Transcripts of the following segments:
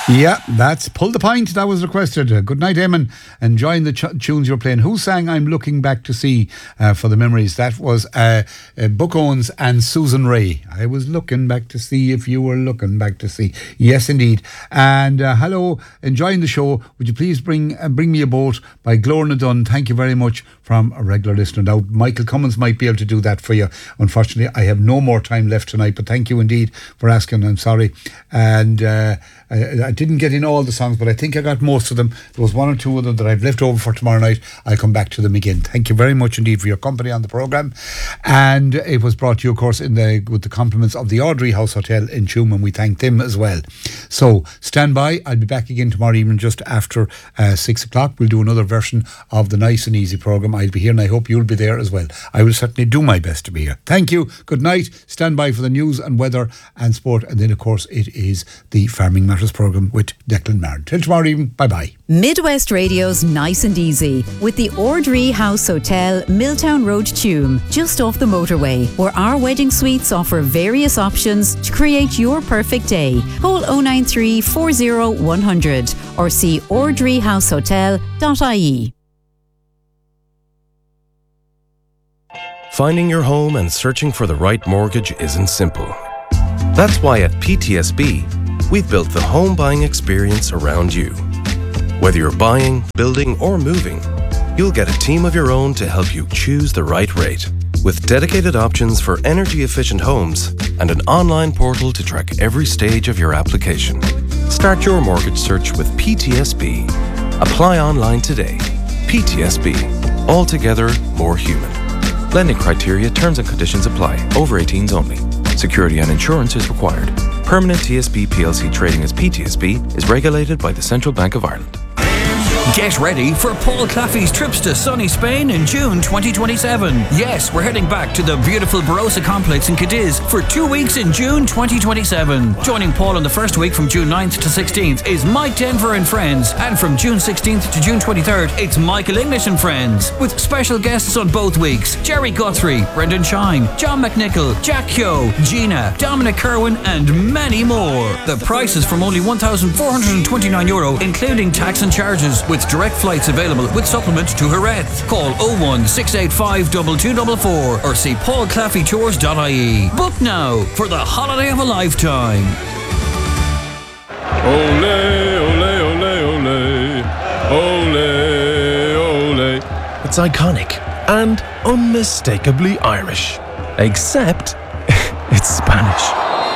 Yeah, that's Pull the Pint. That was requested. Good night, Eamon. Enjoying the tunes you're playing. Who sang I'm Looking Back to See for the memories? That was Buck Owens and Susan Ray. I was looking back to see if you were looking back to see. Yes, indeed. And hello, enjoying the show. Would you please bring Me a Boat by Glorna Dunn? Thank you very much from a regular listener. Now, Michael Cummins might be able to do that for you. Unfortunately, I have no more time left tonight, but thank you indeed for asking. I'm sorry. And I didn't get in all the songs, but I think I got most of them. There was one or two of them that I've left over for tomorrow night. I'll come back to them again. Thank you very much indeed for your company on the programme. And it was brought to you, of course, with the compliments of the Audrey House Hotel in Tuam, and we thank them as well. So stand by. I'll be back again tomorrow evening just after 6 o'clock. We'll do another version of the Nice and Easy programme. I'll be here and I hope you'll be there as well. I will certainly do my best to be here. Thank you. Good night. Stand by for the news and weather and sport. And then, of course, it is the Farming Matters programme with Declan Martin. Till tomorrow evening, bye-bye. Midwest Radio's Nice and Easy with the Audrey House Hotel, Milltown Road, Tuam, just off the motorway, where our wedding suites offer various options to create your perfect day. Call 093 40 100 or see audreyhousehotel.ie. Finding your home and searching for the right mortgage isn't simple. That's why at PTSB, we've built the home buying experience around you. Whether you're buying, building, or moving, you'll get a team of your own to help you choose the right rate. With dedicated options for energy-efficient homes and an online portal to track every stage of your application. Start your mortgage search with PTSB. Apply online today. PTSB. Altogether more human. Lending criteria, terms and conditions apply. Over 18s only. Security and insurance is required. Permanent TSB PLC trading as PTSB is regulated by the Central Bank of Ireland. Get ready for Paul Claffey's trips to sunny Spain in June 2027. Yes, we're heading back to the beautiful Barossa complex in Cadiz for 2 weeks in June 2027. Joining Paul on the first week from June 9th to 16th is Mike Denver and Friends. And from June 16th to June 23rd, it's Michael English and Friends. With special guests on both weeks, Jerry Guthrie, Brendan Shine, John McNichol, Jack Kyo, Gina, Dominic Kerwin and many more. The price is from only €1,429, including tax and charges, with direct flights available with supplement to Jerez. Call 01 685 2244 or see paulclaffeytours.ie. Book now for the holiday of a lifetime. Ole, ole, ole, ole. Ole, ole. It's iconic and unmistakably Irish. Except it's Spanish.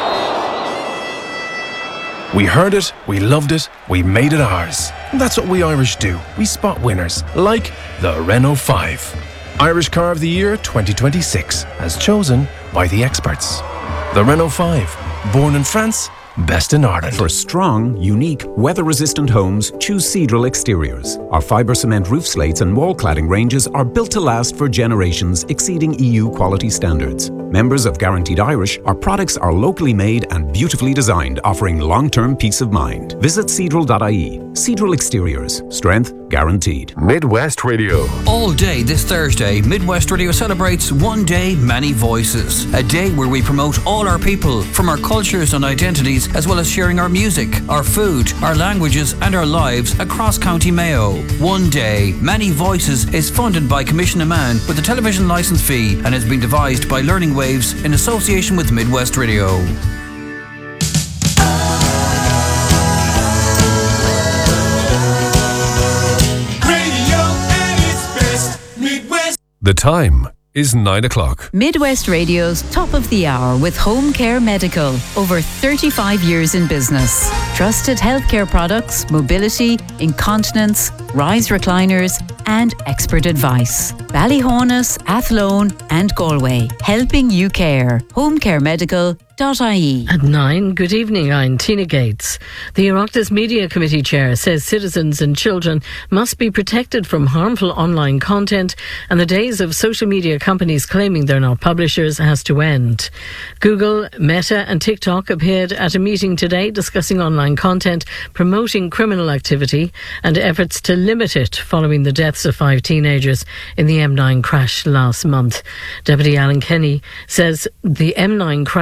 We heard it, we loved it, we made it ours. That's what we Irish do. We spot winners, like the Renault 5. Irish Car of the Year 2026, as chosen by the experts. The Renault 5, born in France, best in Ireland. For strong, unique, weather-resistant homes, choose Cedral Exteriors. Our fibre cement roof slates and wall cladding ranges are built to last for generations, exceeding EU quality standards. Members of Guaranteed Irish, our products are locally made and beautifully designed, offering long-term peace of mind. Visit Cedral.ie. Cedral Exteriors. Strength guaranteed. Midwest Radio. All day this Thursday, Midwest Radio celebrates One Day, Many Voices. A day where we promote all our people, from our cultures and identities, as well as sharing our music, our food, our languages and our lives across County Mayo. One Day, Many Voices is funded by Commission Man with a television licence fee and has been devised by Learning Waves in association with Midwest Radio. The time is 9 o'clock. Midwest Radio's Top of the Hour with Home Care Medical. Over 35 years in business. Trusted healthcare products, mobility, incontinence, rise recliners and expert advice. Ballyhonus, Athlone and Galway. Helping you care. homecaremedical.ie. At 9, good evening, I'm Tina Gates. The Oireachtas Media Committee Chair says citizens and children must be protected from harmful online content and the days of social media companies claiming they're not publishers has to end. Google, Meta and TikTok appeared at a meeting today discussing online content promoting criminal activity and efforts to limit it following the deaths of 5 teenagers in the M9 crash last month. Deputy Alan Kenny says the M9 crash is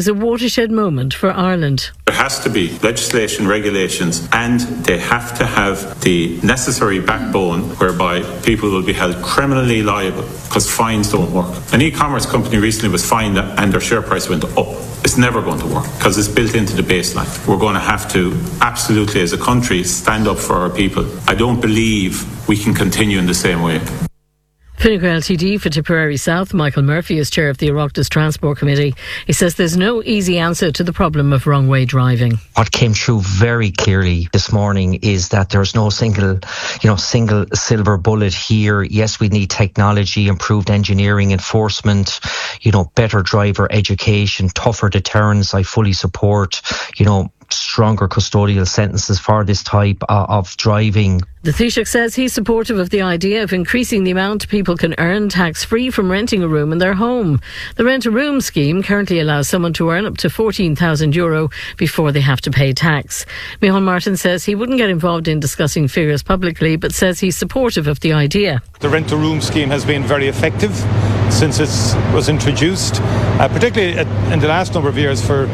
is a watershed moment for Ireland. There has to be legislation, regulations, and they have to have the necessary backbone whereby people will be held criminally liable because fines don't work. An e-commerce company recently was fined and their share price went up. It's never going to work because it's built into the baseline. We're going to have to absolutely, as a country, stand up for our people. I don't believe we can continue in the same way. Fine Gael TD for Tipperary South, Michael Murphy, is chair of the Oireachtas Transport Committee. He says there's no easy answer to the problem of wrong-way driving. What came through very clearly this morning is that there's no single silver bullet here. Yes, we need technology, improved engineering, enforcement, better driver education, tougher deterrence. I fully support, stronger custodial sentences for this type of driving. The Taoiseach says he's supportive of the idea of increasing the amount people can earn tax-free from renting a room in their home. The rent-a-room scheme currently allows someone to earn up to €14,000 before they have to pay tax. Micheál Martin says he wouldn't get involved in discussing figures publicly, but says he's supportive of the idea. The rent-a-room scheme has been very effective since it was introduced, particularly in the last number of years for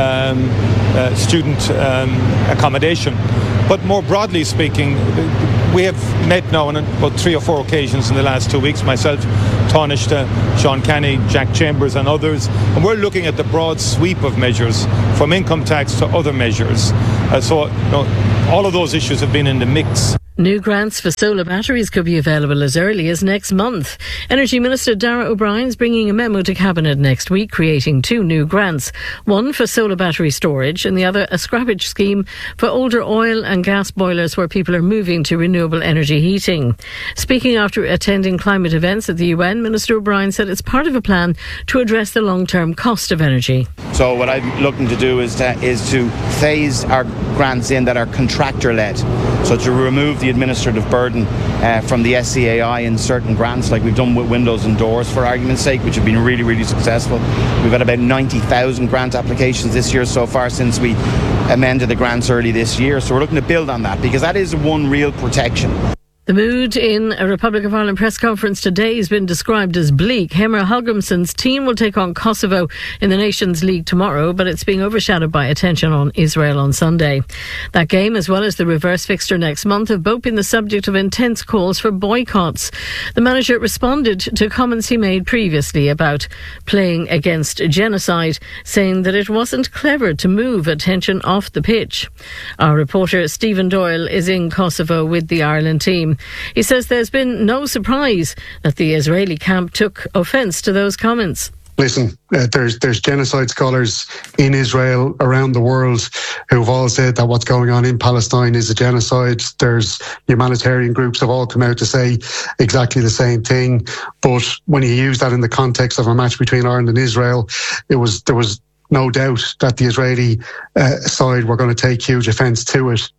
student accommodation. But more broadly speaking, we have met now on about 3 or 4 occasions in the last 2 weeks, myself, Taoiseach, Sean Kenny, Jack Chambers and others, and we're looking at the broad sweep of measures from income tax to other measures. So all of those issues have been in the mix. New grants for solar batteries could be available as early as next month. Energy Minister Darragh O'Brien's bringing a memo to Cabinet next week creating 2 new grants. One for solar battery storage and the other a scrappage scheme for older oil and gas boilers where people are moving to renewable energy heating. Speaking after attending climate events at the UN, Minister O'Brien said it's part of a plan to address the long-term cost of energy. So what I'm looking to do is to phase our grants in that are contractor-led. So to remove the administrative burden from the SCAI in certain grants, like we've done with windows and doors for argument's sake, which have been really, really successful. We've had about 90,000 grant applications this year so far since we amended the grants early this year. So we're looking to build on that because that is one real protection. The mood in a Republic of Ireland press conference today has been described as bleak. Heimir Hallgrímsson's team will take on Kosovo in the Nations League tomorrow, but it's being overshadowed by attention on Israel on Sunday. That game, as well as the reverse fixture next month, have both been the subject of intense calls for boycotts. The manager responded to comments he made previously about playing against genocide, saying that it wasn't clever to move attention off the pitch. Our reporter Stephen Doyle is in Kosovo with the Ireland team. He says there's been no surprise that the Israeli camp took offence to those comments. Listen, there's genocide scholars in Israel, around the world, who've all said that what's going on in Palestine is a genocide. There's humanitarian groups have all come out to say exactly the same thing. But when you use that in the context of a match between Ireland and Israel, there was no doubt that the Israeli side were going to take huge offence to it.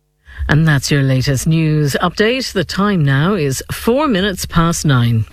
And that's your latest news update. The time now is 9:04.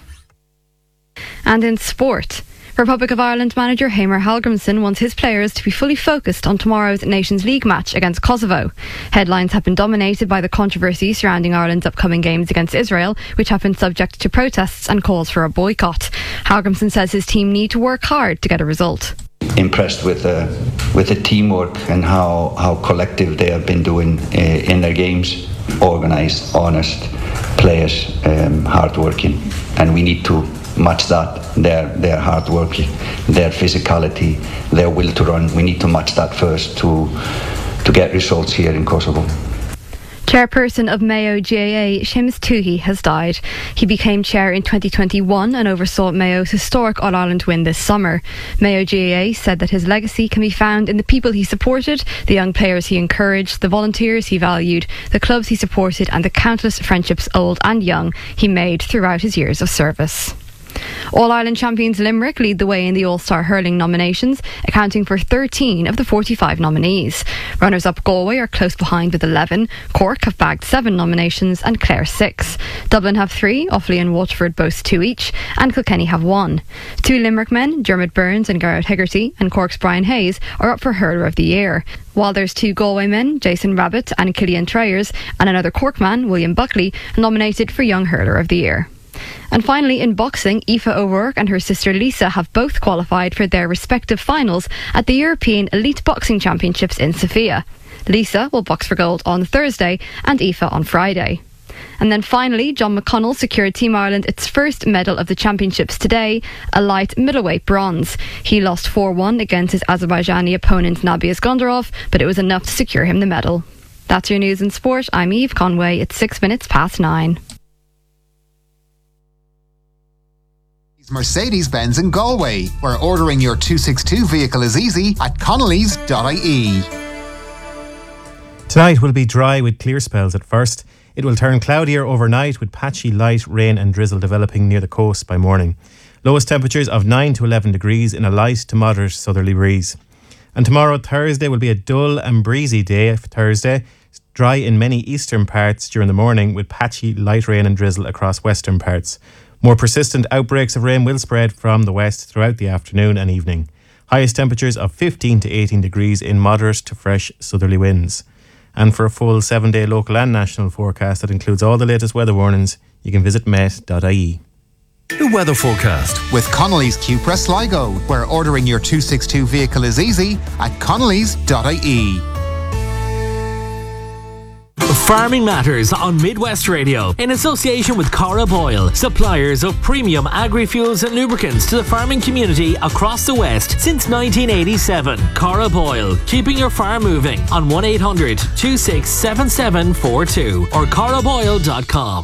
And in sport, Republic of Ireland manager Heimir Hallgrímsson wants his players to be fully focused on tomorrow's Nations League match against Kosovo. Headlines have been dominated by the controversy surrounding Ireland's upcoming games against Israel, which have been subject to protests and calls for a boycott. Hallgrímsson says his team need to work hard to get a result. Impressed with the teamwork and how collective they have been doing in their games. Organised, honest players, hard-working, and we need to match that. Their hard work, their physicality, their will to run. We need to match that first to get results here in Kosovo. Chairperson of Mayo GAA, Seamus Toohey, has died. He became chair in 2021 and oversaw Mayo's historic All-Ireland win this summer. Mayo GAA said that his legacy can be found in the people he supported, the young players he encouraged, the volunteers he valued, the clubs he supported and the countless friendships, old and young, he made throughout his years of service. All-Ireland champions Limerick lead the way in the All-Star Hurling nominations, accounting for 13 of the 45 nominees. Runners-up Galway are close behind with 11, Cork have bagged 7 nominations and Clare 6. Dublin have 3, Offaly and Waterford boast 2 each, and Kilkenny have 1. 2 Limerick men, Dermot Burns and Garrett Hegarty, and Cork's Brian Hayes, are up for Hurler of the Year. While there's 2 Galway men, Jason Rabbit and Killian Tryers, and another Cork man, William Buckley, nominated for Young Hurler of the Year. And finally, in boxing, Aoife O'Rourke and her sister Lisa have both qualified for their respective finals at the European Elite Boxing Championships in Sofia. Lisa will box for gold on Thursday and Aoife on Friday. And then finally, John McConnell secured Team Ireland its first medal of the championships today, a light middleweight bronze. He lost 4-1 against his Azerbaijani opponent Nabi Iskandarov, but it was enough to secure him the medal. That's your news in sport. I'm Eve Conway. It's 9:06. Mercedes-Benz in Galway, where ordering your 262 vehicle is easy at connellys.ie. Tonight will be dry with clear spells at first. It will turn cloudier overnight with patchy light rain and drizzle developing near the coast by morning. Lowest temperatures of 9 to 11 degrees in a light to moderate southerly breeze. And tomorrow, Thursday, will be a dull and breezy day for Thursday. Dry in many eastern parts during the morning with patchy light rain and drizzle across western parts. More persistent outbreaks of rain will spread from the west throughout the afternoon and evening. Highest temperatures of 15 to 18 degrees in moderate to fresh southerly winds. And for a full 7-day local and national forecast that includes all the latest weather warnings, you can visit met.ie. The weather forecast with Connelly's Cupra Sligo, where ordering your 262 vehicle is easy at connellys.ie. Farming Matters on Midwest Radio in association with Cara Boyle, suppliers of premium agri-fuels and lubricants to the farming community across the West since 1987. Cara Boyle, keeping your farm moving on 1-800-267742 or caraboyle.com.